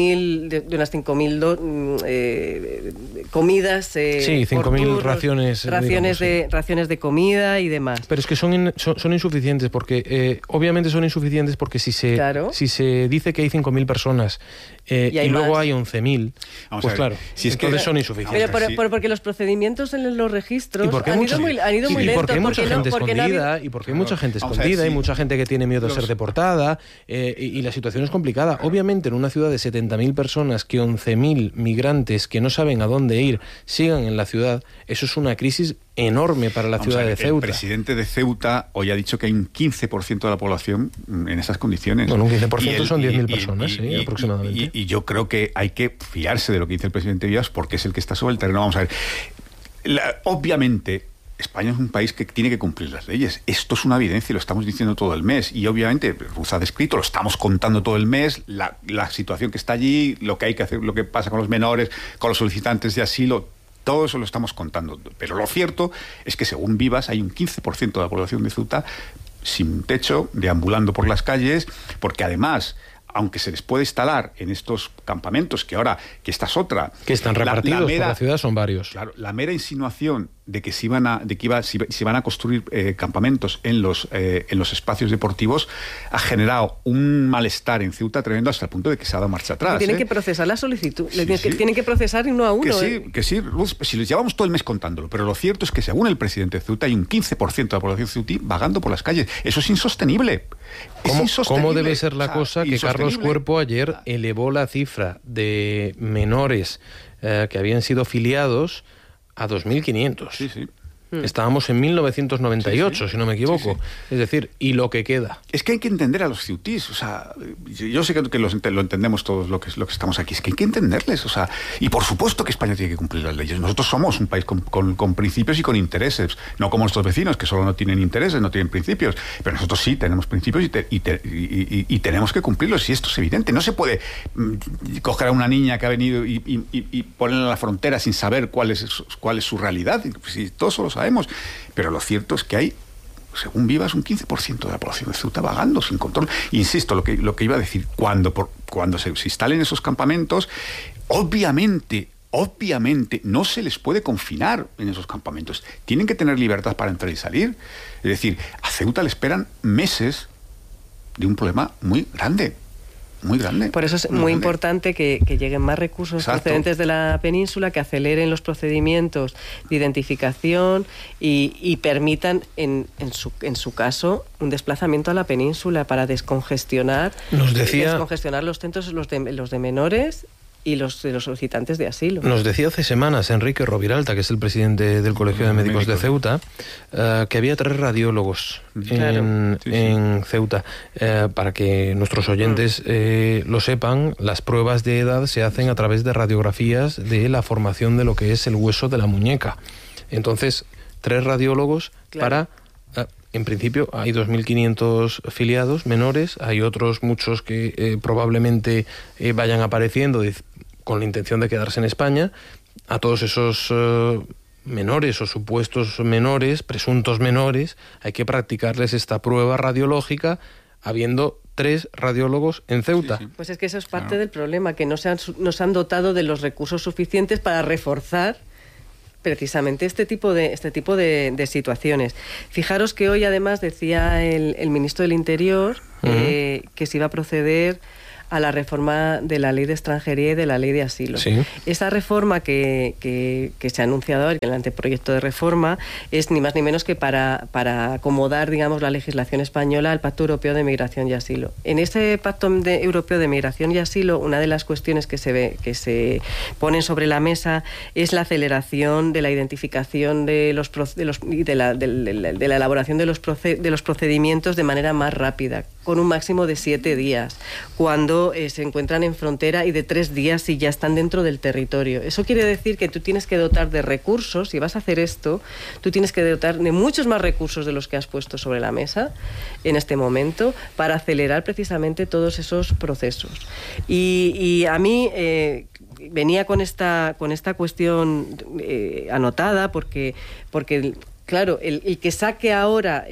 5.000 comidas. Sí, 5.000 raciones de comida y demás. Pero es que son insuficientes porque obviamente son insuficientes porque si se dice que hay 5.000 personas y luego hay 11.000, pues claro, si es entonces son insuficientes. Pero porque los procedimientos en los registros han ido muy lentos. Porque hay mucha gente escondida y porque hay mucha gente escondida y mucha gente que tiene miedo a ser deportada y la situación es complicada. Obviamente en una ciudad de 70.000 personas, que 11.000 migrantes que no saben a dónde ir sigan en la ciudad, eso es una crisis enorme para la ciudad de Ceuta. El presidente de Ceuta hoy ha dicho que hay un 15% de la población en esas condiciones. Bueno, un 15% son 10.000 personas, aproximadamente. Y yo creo que hay que fiarse de lo que dice el presidente Vías porque es el que está sobre el terreno. Vamos a ver. Obviamente, España es un país que tiene que cumplir las leyes. Esto es una evidencia y lo estamos diciendo todo el mes. Y obviamente, Ruth ha descrito, lo estamos contando todo el mes, la situación que está allí, lo que hay que hacer, lo que pasa con los menores, con los solicitantes de asilo. Todo eso lo estamos contando. Pero lo cierto es que, según Vivas, hay un 15% de la población de Ceuta sin techo, deambulando por las calles, porque además, aunque se les puede instalar en estos campamentos, que esta es otra... Que están repartidos por la ciudad, son varios. Claro, la mera insinuación de que se van a construir campamentos en los espacios deportivos ha generado un malestar en Ceuta tremendo hasta el punto de que se ha dado marcha atrás. Tienen que procesar la solicitud, tienen que procesar uno a uno. Que sí, si les llevamos todo el mes contándolo, pero lo cierto es que según el presidente de Ceuta hay un 15% de la población ceutí vagando por las calles. Eso es insostenible. ¿Cómo debe ser la cosa que Carlos Cuerpo ayer elevó la cifra de menores que habían sido filiados a 2.500? Sí, sí. Estábamos en 1998, si no me equivoco. Es decir, ¿y lo que queda? Es que hay que entender a los ciutíes. O sea, yo sé que lo entendemos todos lo que estamos aquí. Es que hay que entenderles. O sea, y por supuesto que España tiene que cumplir las leyes. Nosotros somos un país con principios y con intereses. No como nuestros vecinos, que solo no tienen intereses, no tienen principios. Pero nosotros sí tenemos principios y tenemos que cumplirlos. Y esto es evidente. No se puede coger a una niña que ha venido y ponerla en la frontera sin saber cuál es su realidad. Si todos lo sabemos. Pero lo cierto es que hay, según Vivas, un 15% de la población de Ceuta vagando sin control. Insisto, lo que iba a decir, cuando se instalen esos campamentos, obviamente no se les puede confinar en esos campamentos. Tienen que tener libertad para entrar y salir. Es decir, a Ceuta le esperan meses de un problema muy grande. Muy grande. Por eso es muy importante que lleguen más recursos procedentes de la península, que aceleren los procedimientos de identificación y permitan, en su caso, un desplazamiento a la península para descongestionar los centros, los de menores y los de los solicitantes de asilo. Nos decía hace semanas Enrique Roviralta, que es el presidente del Colegio de Médicos de Ceuta, que había 3 radiólogos en Ceuta. Para que nuestros oyentes lo sepan, las pruebas de edad se hacen a través de radiografías de la formación de lo que es el hueso de la muñeca. Entonces, 3 radiólogos para... En principio hay 2.500 filiados menores, hay otros muchos que probablemente vayan apareciendo con la intención de quedarse en España. A todos esos menores o supuestos menores, presuntos menores, hay que practicarles esta prueba radiológica habiendo 3 radiólogos en Ceuta. Sí. Pues es que eso es parte del problema, que no se han dotado de los recursos suficientes para reforzar precisamente este tipo de situaciones. Fijaros que hoy además decía el ministro del Interior que se iba a proceder a la reforma de la ley de extranjería y de la ley de asilo. Sí. Esa reforma que se ha anunciado hoy, el anteproyecto de reforma, es ni más ni menos que para acomodar, digamos, la legislación española al Pacto Europeo de Migración y Asilo. En ese Pacto Europeo de Migración y Asilo, una de las cuestiones que se ponen sobre la mesa es la aceleración de la identificación de la elaboración de los procedimientos de manera más rápida, con un máximo de 7 días, cuando se encuentran en frontera, y de 3 días si ya están dentro del territorio. Eso quiere decir que tú tienes que dotar de recursos, si vas a hacer esto, tú tienes que dotar de muchos más recursos de los que has puesto sobre la mesa en este momento para acelerar precisamente todos esos procesos. Y a mí venía con esta cuestión anotada porque claro, el que saque ahora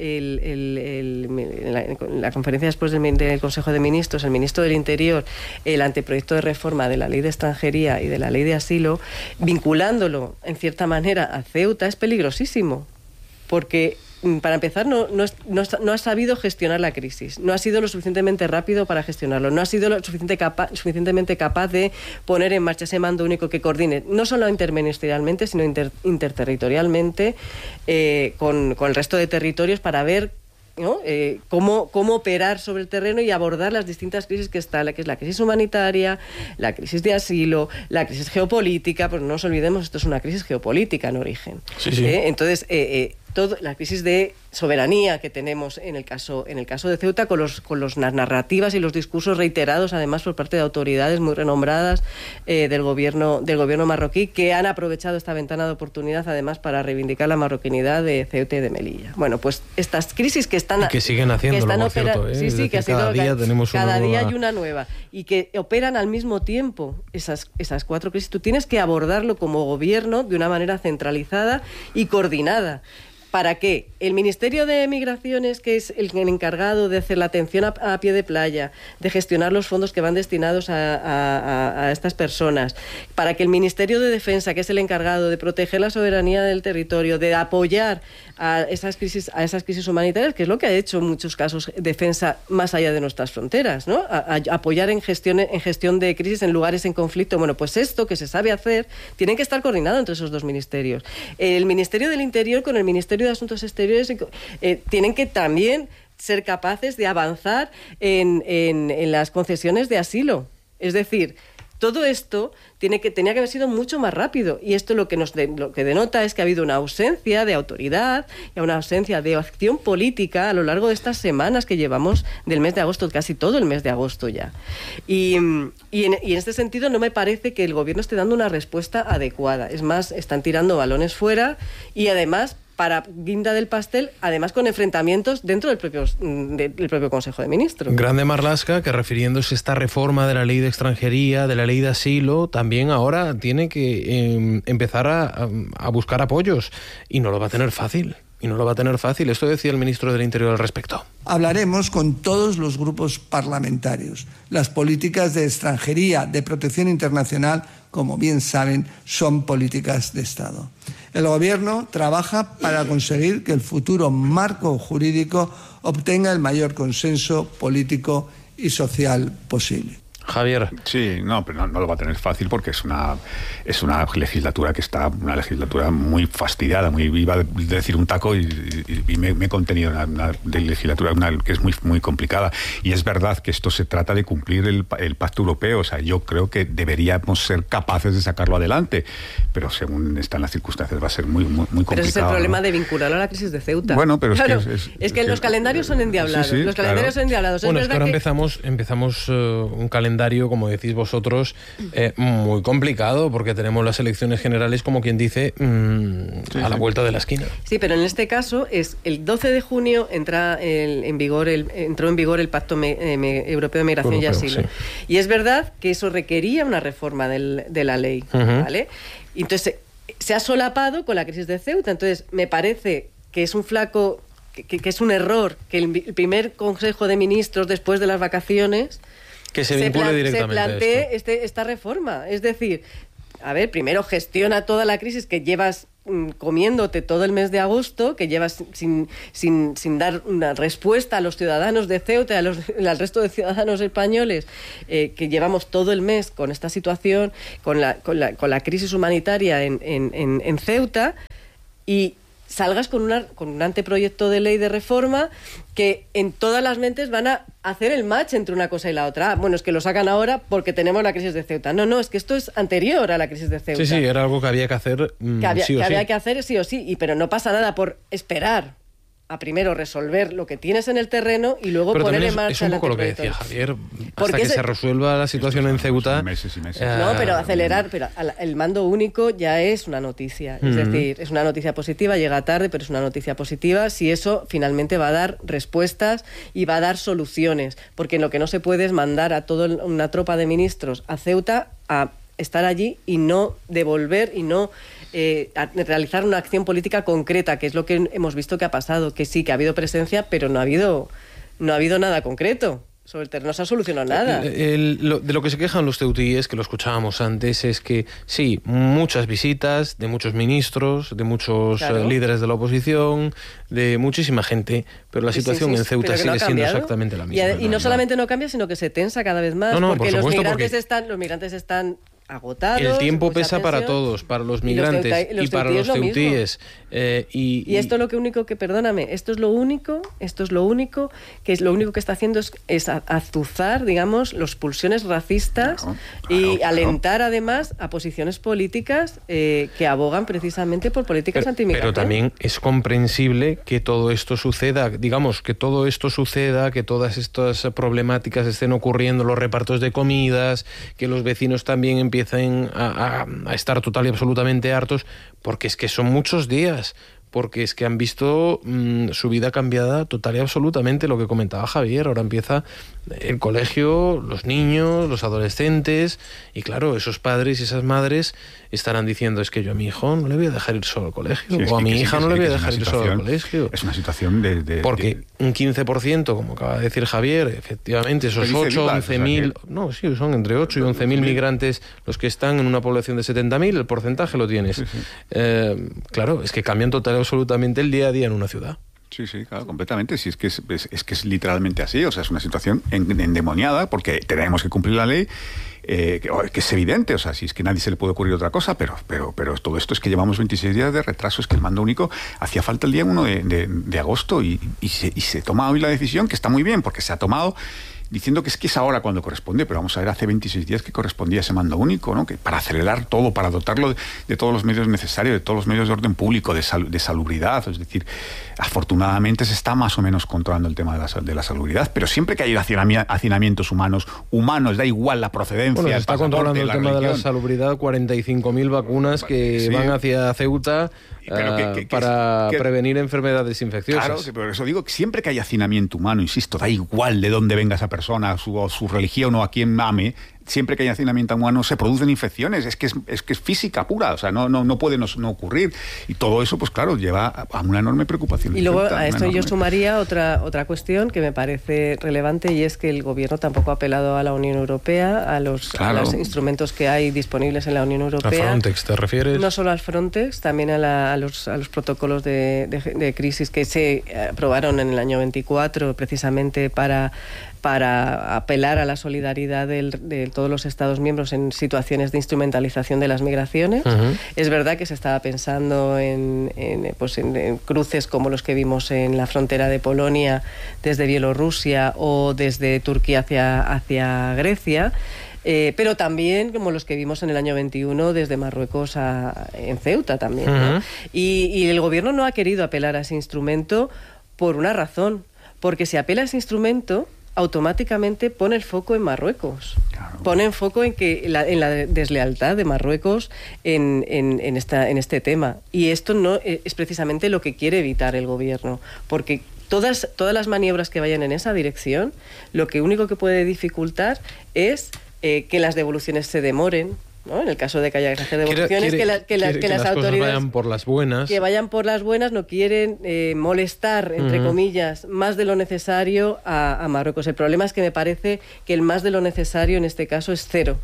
la conferencia después del Consejo de Ministros, el ministro del Interior, el anteproyecto de reforma de la ley de extranjería y de la ley de asilo, vinculándolo en cierta manera a Ceuta, es peligrosísimo, porque para empezar no ha sabido gestionar la crisis, no ha sido lo suficientemente rápido para gestionarlo, no ha sido lo suficientemente capaz de poner en marcha ese mando único que coordine no solo interministerialmente sino interterritorialmente con el resto de territorios para ver, ¿no?, cómo operar sobre el terreno y abordar las distintas crisis que está, que es la crisis humanitaria, la crisis de asilo, la crisis geopolítica. Pues no nos olvidemos, esto es una crisis geopolítica en origen. Sí. Entonces, la crisis de soberanía que tenemos en el caso de Ceuta, con las narrativas y los discursos reiterados, además por parte de autoridades muy renombradas del gobierno marroquí, que han aprovechado esta ventana de oportunidad además para reivindicar la marroquinidad de Ceuta y de Melilla. Bueno, pues estas crisis que están... Y que siguen haciéndolo, por cierto, ¿eh? Sí, que cada día tenemos cada día hay una nueva. Y que operan al mismo tiempo esas 4 crisis. Tú tienes que abordarlo como gobierno de una manera centralizada y coordinada. ¿Para qué? El Ministerio de Migraciones, que es el encargado de hacer la atención a pie de playa, de gestionar los fondos que van destinados a estas personas, para que el Ministerio de Defensa, que es el encargado de proteger la soberanía del territorio, de apoyar a esas crisis humanitarias, que es lo que ha hecho en muchos casos Defensa más allá de nuestras fronteras, ¿no? A apoyar en gestión de crisis en lugares en conflicto. Bueno, pues esto que se sabe hacer tiene que estar coordinado entre esos 2 ministerios. El Ministerio del Interior con el Ministerio de Asuntos Exteriores tienen que también ser capaces de avanzar en las concesiones de asilo. Es decir, todo esto tenía que haber sido mucho más rápido, y esto lo que denota es que ha habido una ausencia de autoridad y una ausencia de acción política a lo largo de estas semanas que llevamos del mes de agosto, casi todo el mes de agosto ya. Y en este sentido no me parece que el gobierno esté dando una respuesta adecuada. Es más, están tirando balones fuera, y además, para guinda del pastel, además con enfrentamientos dentro del propio Consejo de Ministros. Grande Marlaska, que refiriéndose a esta reforma de la ley de extranjería, de la ley de asilo, también ahora tiene que empezar a buscar apoyos, y no lo va a tener fácil. Esto decía el ministro del Interior al respecto. Hablaremos con todos los grupos parlamentarios. Las políticas de extranjería, de protección internacional, como bien saben, son políticas de Estado. El Gobierno trabaja para conseguir que el futuro marco jurídico obtenga el mayor consenso político y social posible. Javier. Sí, pero no lo va a tener fácil, porque es una legislatura una legislatura muy fastidiada, iba a decir un taco y me he contenido, una legislatura que es muy, muy complicada. Y es verdad que esto se trata de cumplir el Pacto Europeo. O sea, yo creo que deberíamos ser capaces de sacarlo adelante, pero según están las circunstancias va a ser muy, muy, muy complicado. Pero ese es el problema de vincularlo a la crisis de Ceuta. Bueno, pero claro, es que los calendarios son endiablados. Sí, los calendarios son endiablados. Bueno, es que ahora empezamos un calendario, como decís vosotros, muy complicado, porque tenemos las elecciones generales, como quien dice, a la vuelta de la esquina. Sí, pero en este caso es el 12 de junio entró en vigor el Pacto Europeo de Migración y Asilo. Sí. Y es verdad que eso requería una reforma de la ley, ¿vale? Y entonces se ha solapado con la crisis de Ceuta. Entonces me parece que es un que es un error que el primer Consejo de Ministros después de las vacaciones que se vincule directamente se plantee esta reforma. Es decir, a ver, primero gestiona toda la crisis que llevas comiéndote todo el mes de agosto, que llevas sin dar una respuesta a los ciudadanos de Ceuta y al resto de ciudadanos españoles, que llevamos todo el mes con esta situación, con la crisis humanitaria en Ceuta, y salgas con un anteproyecto de ley de reforma que en todas las mentes van a hacer el match entre una cosa y la otra. Bueno, es que lo sacan ahora porque tenemos la crisis de Ceuta. No, es que esto es anterior a la crisis de Ceuta. Sí, era algo que había que hacer había que hacer sí o sí, pero no pasa nada por esperar a primero resolver lo que tienes en el terreno y luego poner en marcha el anteproyecto. Es un poco lo que decía Javier, hasta que se resuelva la situación en Ceuta. Meses y meses. No, pero acelerar, el mando único ya es una noticia. Es decir, es una noticia positiva, llega tarde, pero es una noticia positiva si eso finalmente va a dar respuestas y va a dar soluciones. Porque lo que no se puede es mandar a toda una tropa de ministros a Ceuta a estar allí y no devolver y no a realizar una acción política concreta, que es lo que hemos visto que ha pasado, que sí, que ha habido presencia, pero no ha habido nada concreto. Sobre el terreno no se ha solucionado nada. De lo que se quejan los ceutíes, que lo escuchábamos antes, es que sí, muchas visitas de muchos ministros, de muchos líderes de la oposición, de muchísima gente, pero la situación en Ceuta sigue siendo exactamente la misma. Y no solamente no cambia, sino que se tensa cada vez más, porque los migrantes están agotados. El tiempo pesa para todos, para los migrantes y para los ceutíes. Y esto es lo único que, perdóname, esto es lo único que está haciendo es azuzar, digamos, las pulsiones racistas y alentar además a posiciones políticas que abogan precisamente por políticas antimigratorias. Pero también es comprensible que todo esto suceda, que todas estas problemáticas estén ocurriendo, los repartos de comidas, que los vecinos también empiecen a estar total y absolutamente hartos, porque es que son muchos días, porque es que han visto su vida cambiada total y absolutamente, lo que comentaba Javier. Ahora empieza el colegio, los niños, los adolescentes, y claro, esos padres y esas madres estarán diciendo, es que yo a mi hijo no le voy a dejar ir solo al colegio, o a mi hija no le voy a dejar ir solo al colegio. Es una situación porque un 15%, como acaba de decir Javier, efectivamente, esos 8, 11.000... No, sí, son entre 8 y 11.000 migrantes los que están en una población de 70.000, el porcentaje lo tienes. Claro, es que cambian total y absolutamente el día a día en una ciudad. Sí, claro, completamente. Sí, es que es literalmente así. O sea, es una situación endemoniada porque tenemos que cumplir la ley, que es evidente. O sea, si es que nadie se le puede ocurrir otra cosa, pero todo esto es que llevamos 26 días de retraso. Es que el mando único hacía falta el día 1 de agosto y se toma hoy la decisión, que está muy bien porque se ha tomado diciendo que es ahora cuando corresponde, pero vamos a ver, hace 26 días que correspondía ese mando único, ¿no? Que para acelerar todo, para dotarlo de todos los medios necesarios, de todos los medios de orden público, de salubridad, es decir, afortunadamente se está más o menos controlando el tema de la salubridad, pero siempre que hay hacinamientos humanos, da igual la procedencia. Bueno, se está controlando el tema de la salubridad, 45.000 vacunas que van hacia Ceuta para prevenir enfermedades infecciosas. Claro, por eso digo que siempre que hay hacinamiento humano, insisto, da igual de dónde venga esa persona, su religión o a quien ame, siempre que hay hacinamiento humano se producen infecciones, es que es física pura, o sea, no puede no ocurrir, y todo eso, pues claro, lleva a una enorme preocupación. Y luego a esto yo sumaría otra cuestión que me parece relevante, y es que el gobierno tampoco ha apelado a la Unión Europea, a los instrumentos que hay disponibles en la Unión Europea. ¿A Frontex te refieres? No solo al Frontex, también a los protocolos de crisis que se aprobaron en el año 24 precisamente para apelar a la solidaridad de todos los Estados miembros en situaciones de instrumentalización de las migraciones. Uh-huh. Es verdad que se estaba pensando en cruces como los que vimos en la frontera de Polonia desde Bielorrusia o desde Turquía hacia Grecia, pero también como los que vimos en el año 21 desde Marruecos en Ceuta también, ¿no? Y el gobierno no ha querido apelar a ese instrumento por una razón, porque si apela a ese instrumento automáticamente pone el foco en Marruecos. Claro. Pone el foco en la deslealtad de Marruecos en este tema. Y esto no es precisamente lo que quiere evitar el gobierno, porque todas las maniobras que vayan en esa dirección, lo que único que puede dificultar es que las devoluciones se demoren, ¿no? En el caso de que haya que hacer devoluciones, que las autoridades vayan por las buenas. Que vayan por las buenas, no quieren molestar, entre comillas, más de lo necesario a Marruecos. El problema es que me parece que el más de lo necesario en este caso es cero.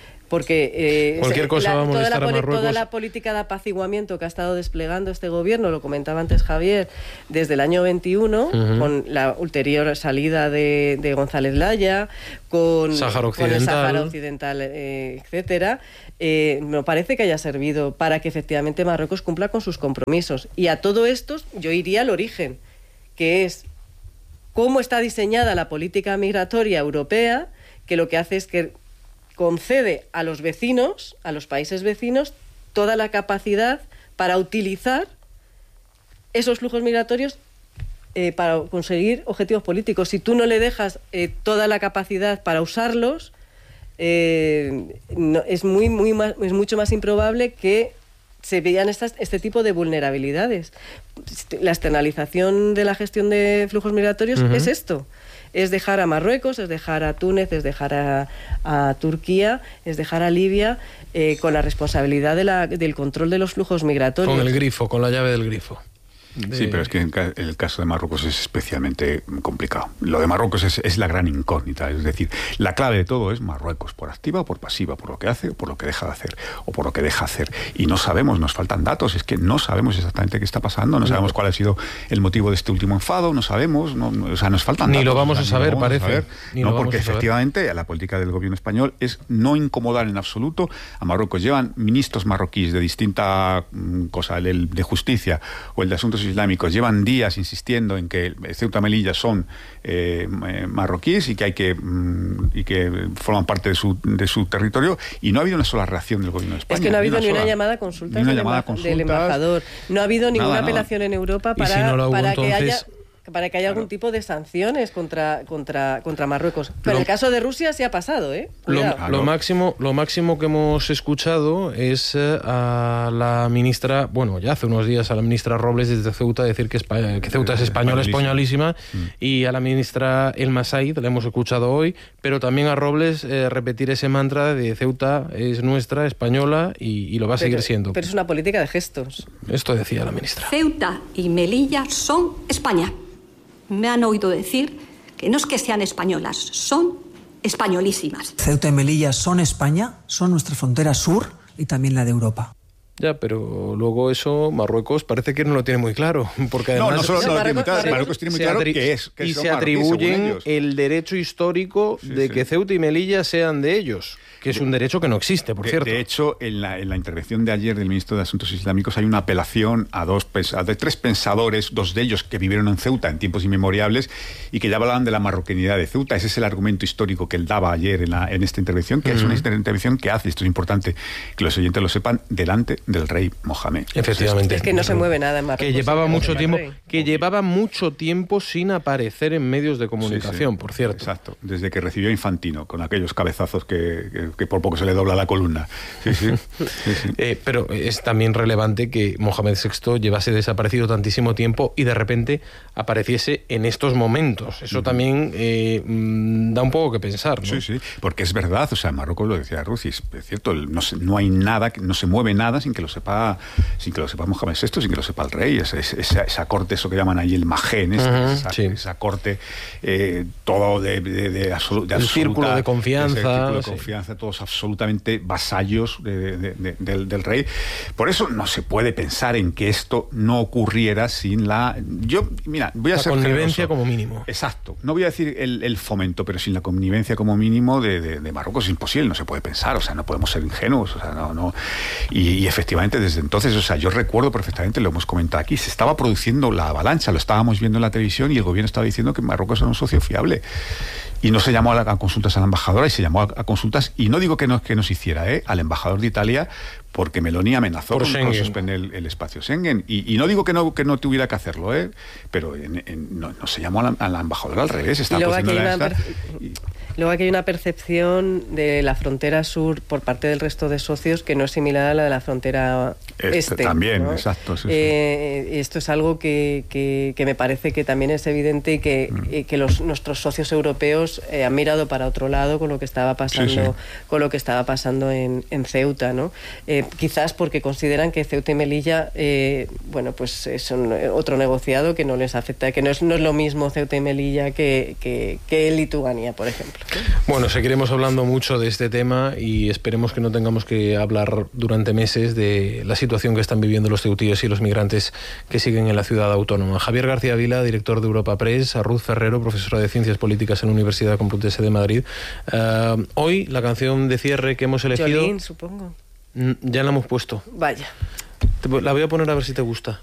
Porque cualquier cosa va a molestar a Marruecos. Toda la política de apaciguamiento que ha estado desplegando este gobierno, lo comentaba antes Javier, desde el año 21, con la ulterior salida de González Laya, con Sáhara Occidental, etcétera, me parece que haya servido para que efectivamente Marruecos cumpla con sus compromisos. Y a todo esto yo iría al origen, que es cómo está diseñada la política migratoria europea, que lo que hace es que concede a los vecinos, a los países vecinos, toda la capacidad para utilizar esos flujos migratorios para conseguir objetivos políticos. Si tú no le dejas toda la capacidad para usarlos, es mucho más improbable que se vean este tipo de vulnerabilidades. La externalización de la gestión de flujos migratorios es esto. Es dejar a Marruecos, es dejar a Túnez, es dejar a Turquía, es dejar a Libia con la responsabilidad del control de los flujos migratorios. Con el grifo, con la llave del grifo. Sí, pero es que el caso de Marruecos es especialmente complicado. Lo de Marruecos es la gran incógnita. Es decir, la clave de todo es Marruecos, por activa o por pasiva, por lo que hace o por lo que deja de hacer, o por lo que deja hacer. Y no sabemos, nos faltan datos, es que no sabemos exactamente qué está pasando, no sabemos cuál ha sido el motivo de este último enfado, no sabemos, o sea, nos faltan datos. Ni lo vamos a saber, parece. No, porque efectivamente la política del gobierno español es no incomodar en absoluto a Marruecos. Llevan ministros marroquíes de distinta cosa, el de justicia o el de asuntos islámicos, llevan días insistiendo en que Ceuta y Melilla son marroquíes y que forman parte de su territorio, y no ha habido una sola reacción del gobierno de España. Es que no ha habido ni una llamada a consulta del embajador. No ha habido ninguna apelación en Europa para que haya algún tipo de sanciones contra Marruecos. Pero en el caso de Rusia sí ha pasado, ¿eh? Lo máximo que hemos escuchado es a la ministra, bueno, ya hace unos días a la ministra Robles desde Ceuta decir que Ceuta es españolísima, y a la ministra Elma Said la hemos escuchado hoy, pero también a Robles repetir ese mantra de Ceuta es nuestra, española, y lo va a seguir siendo. Pero es una política de gestos. Esto decía la ministra. Ceuta y Melilla son España. Me han oído decir que no es que sean españolas, son españolísimas. Ceuta y Melilla son España, son nuestra frontera sur y también la de Europa. Ya, pero luego eso Marruecos parece que no lo tiene muy claro, porque además no solo no lo tiene muy claro, Marruecos tiene muy claro que es y se atribuyen el derecho histórico de que Ceuta y Melilla sean de ellos, que es un derecho que no existe, por cierto. De hecho, en la intervención de ayer del ministro de Asuntos Islámicos hay una apelación a tres pensadores, dos de ellos que vivieron en Ceuta en tiempos inmemorables y que ya hablaban de la marroquinidad de Ceuta. Ese es el argumento histórico que él daba ayer en esta intervención, que es una intervención que hace, esto es importante que los oyentes lo sepan, delante del rey Mohamed. Efectivamente. Es que no se mueve nada en Marruecos. Que llevaba mucho tiempo sin aparecer en medios de comunicación, por cierto. Exacto, desde que recibió a Infantino, con aquellos cabezazos que por poco se le dobla la columna. Pero es también relevante que Mohamed VI llevase desaparecido tantísimo tiempo y de repente apareciese en estos momentos. Eso también da un poco que pensar, ¿no? Sí, porque es verdad, o sea, en Marruecos, lo decía Ruth, es cierto, no hay nada, no se mueve nada sin que lo sepa Mohamed VI, sin que lo sepa el rey. Esa corte, eso que llaman ahí el Majén, esa corte, todo de absoluta, el círculo de confianza, todos absolutamente vasallos del rey. Por eso no se puede pensar en que esto no ocurriera sin voy a ser connivencia generoso. Como mínimo. Exacto. No voy a decir el fomento, pero sin la connivencia como mínimo de Marruecos es imposible, no se puede pensar, o sea, no podemos ser ingenuos, o sea, no. Y efectivamente desde entonces, o sea, yo recuerdo perfectamente, lo hemos comentado aquí, se estaba produciendo la avalancha, lo estábamos viendo en la televisión y el gobierno estaba diciendo que Marruecos era un socio fiable. Y no se llamó a consultas a la embajadora, y se llamó a consultas, y no digo que no se hiciera, al embajador de Italia, porque Meloni amenazó con suspender el espacio Schengen. Y no digo que no tuviera que hacerlo, pero no se llamó a la embajadora, al revés. Luego aquí hay una percepción de la frontera sur por parte del resto de socios que no es similar a la de la frontera este. También, ¿no? exacto. Sí. Esto es algo que me parece que también es evidente y que nuestros socios europeos han mirado para otro lado con lo que estaba pasando, con lo que estaba pasando en Ceuta, ¿no? Quizás porque consideran que Ceuta y Melilla, pues es otro negociado que no les afecta, que no es lo mismo Ceuta y Melilla que Lituania, por ejemplo. Bueno, seguiremos hablando mucho de este tema y esperemos que no tengamos que hablar durante meses de la situación que están viviendo los ceutíes y los migrantes que siguen en la ciudad autónoma. Javier García Vila, director de Europa Press, a Ruth Ferrero, profesora de Ciencias Políticas en la Universidad Complutense de Madrid. Hoy la canción de cierre que hemos elegido... Jolín, supongo. Ya la hemos puesto. Vaya. La voy a poner a ver si te gusta.